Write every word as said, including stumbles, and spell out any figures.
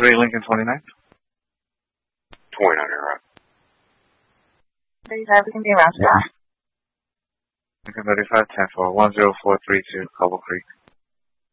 three, Lincoln twenty-nine. twenty-nine, right? thirty-five, we can be around for that. Lincoln thirty-five, ten four, one zero four three two, Cobble Creek.